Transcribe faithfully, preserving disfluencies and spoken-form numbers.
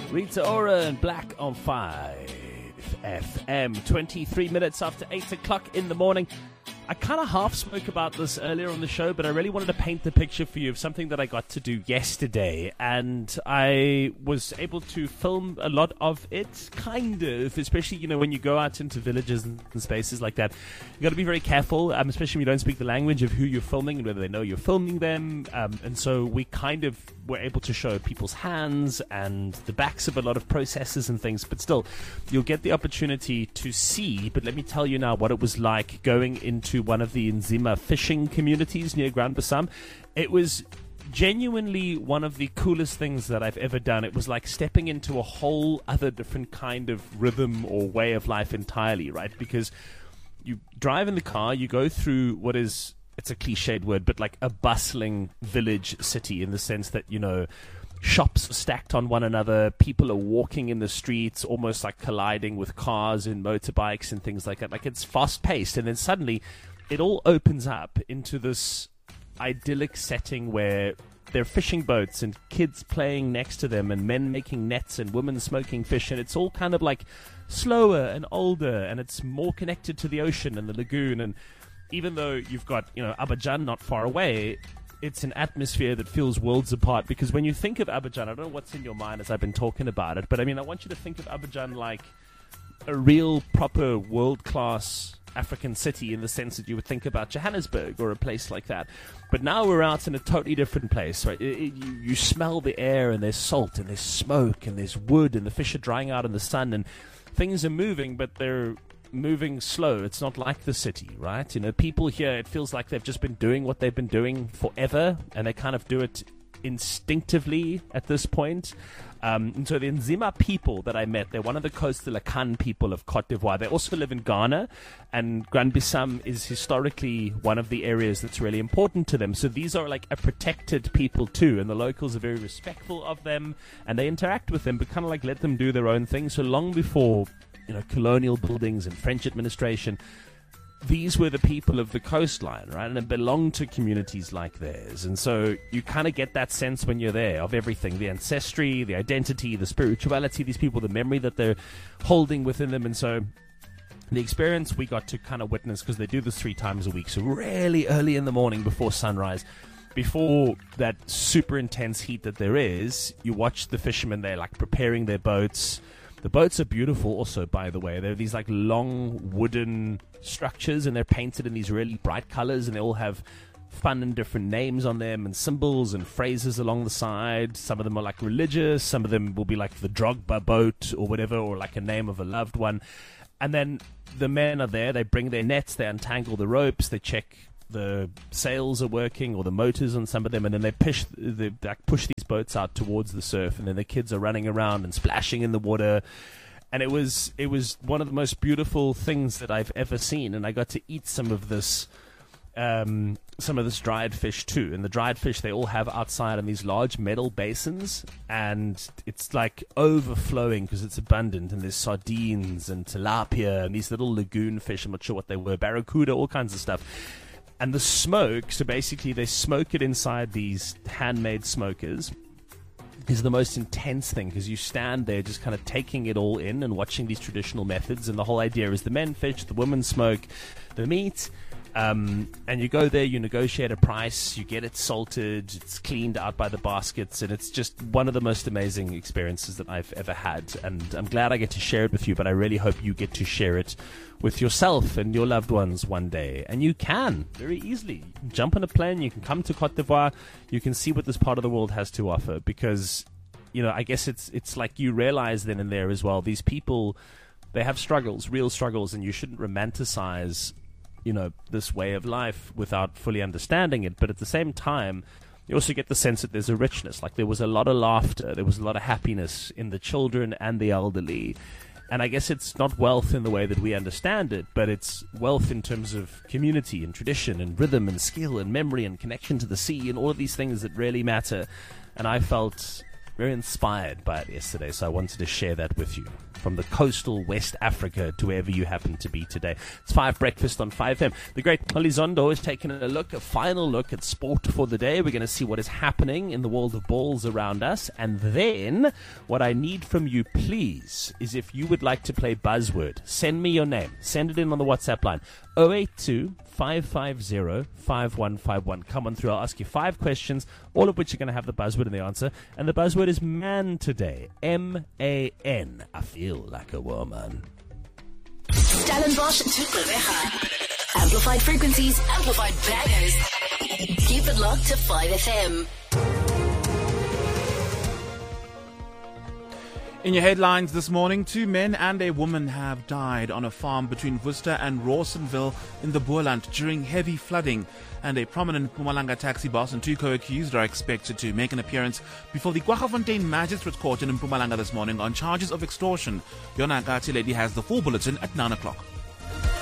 Rita Ora and Black on five F M. twenty-three minutes after eight o'clock in the morning. I kind of half spoke about this earlier on the show, but I really wanted to paint the picture for you of something that I got to do yesterday. And I was able to film a lot of it, kind of, especially, you know, when you go out into villages and spaces like that. You got to be very careful, um, especially when you don't speak the language of who you're filming and whether they know you're filming them. Um, and so we kind of were able to show people's hands and the backs of a lot of processes and things. But still, you'll get the opportunity to see. But let me tell you now what it was like going into one of the Nzima fishing communities near Grand Bassam. It was genuinely one of the coolest things that I've ever done. It was like stepping into a whole other different kind of rhythm or way of life entirely, right? Because you drive in the car, you go through what is, it's a cliched word, but like a bustling village city in the sense that, you know, shops are stacked on one another, people are walking in the streets, almost like colliding with cars and motorbikes and things like that. Like, it's fast-paced, and then suddenly it all opens up into this idyllic setting where there are fishing boats and kids playing next to them and men making nets and women smoking fish, and it's all kind of like slower and older, and it's more connected to the ocean and the lagoon. And even though you've got, you know, Abidjan not far away, it's an atmosphere that feels worlds apart. Because when you think of Abidjan, I don't know what's in your mind as I've been talking about it, but I mean, I want you to think of Abidjan like a real, proper, world-class African city in the sense that you would think about Johannesburg or a place like that. But now we're out in a totally different place, right? It, it, you, you smell the air, and there's salt, and there's smoke, and there's wood, and the fish are drying out in the sun, and things are moving, but they're moving slow. It's not like the city, right? You know, people here, it feels like they've just been doing what they've been doing forever, and they kind of do it instinctively at this point. Um, and so the Nzima people that I met, they're one of the Coastal Akan people of Cote d'Ivoire. They also live in Ghana, and Grand Bassam is historically one of the areas that's really important to them. So these are like a protected people too, and the locals are very respectful of them, and they interact with them, but kind of like let them do their own thing. So long before, you know, colonial buildings and French administration, these were the people of the coastline, right? And it belonged to communities like theirs. And so you kind of get that sense when you're there of everything, the ancestry, the identity, the spirituality, these people, the memory that they're holding within them. And so the experience we got to kind of witness, because they do this three times a week, so really early in the morning before sunrise, before that super intense heat that there is, you watch the fishermen, they're like preparing their boats. The boats are beautiful also, by the way. They're these like long wooden structures, and they're painted in these really bright colors, and they all have fun and different names on them and symbols and phrases along the side. Some of them are like religious. Some of them will be like the Drogba boat or whatever, or like a name of a loved one. And then the men are there. They bring their nets. They untangle the ropes. They check the sails are working or the motors on some of them, and then they push they like push these boats out towards the surf, and then the kids are running around and splashing in the water. And it was it was one of the most beautiful things that I've ever seen. And I got to eat some of this um, some of this dried fish too. And the dried fish they all have outside in these large metal basins, and it's like overflowing because it's abundant. And there's sardines and tilapia and these little lagoon fish. I'm not sure what they were, barracuda, all kinds of stuff. And the smoke, so basically they smoke it inside these handmade smokers, is the most intense thing, because you stand there just kind of taking it all in and watching these traditional methods. And the whole idea is the men fish, the women smoke the meat, um, and you go there, you negotiate a price, you get it salted, it's cleaned out by the baskets, and it's just one of the most amazing experiences that I've ever had. And I'm glad I get to share it with you, but I really hope you get to share it with yourself and your loved ones one day. And you can, very easily. You can jump on a plane, you can come to Cote d'Ivoire, you can see what this part of the world has to offer. Because, you know, I guess it's it's like you realize then and there as well, these people, they have struggles, real struggles, and you shouldn't romanticize, you know, this way of life without fully understanding it. But at the same time, you also get the sense that there's a richness. Like, there was a lot of laughter, there was a lot of happiness in the children and the elderly. And I guess it's not wealth in the way that we understand it, but it's wealth in terms of community and tradition and rhythm and skill and memory and connection to the sea and all of these things that really matter. And I felt very inspired by it yesterday, so I wanted to share that with you. From the coastal West Africa to wherever you happen to be today. It's five Breakfast on five F M. The great Elizondo is taking a look, a final look at sport for the day. We're going to see what is happening in the world of balls around us. And then what I need from you, please, is if you would like to play Buzzword, send me your name. Send it in on the WhatsApp line. zero eight two, five five zero, five one five one. Come on through. I'll ask you five questions, all of which are going to have the buzzword and the answer. And the buzzword is man today. M A N. I feel like a woman. Stellenbosch to Gqeberha. Amplified frequencies, amplified bangers. Keep it locked to five F M. In your headlines this morning, two men and a woman have died on a farm between Worcester and Rawsonville in the Boerland during heavy flooding. And a prominent Mpumalanga taxi boss and two co-accused are expected to make an appearance before the Kwaggafontein Magistrates Court in Mpumalanga this morning on charges of extortion. Yona Gati Lady has the full bulletin at nine o'clock.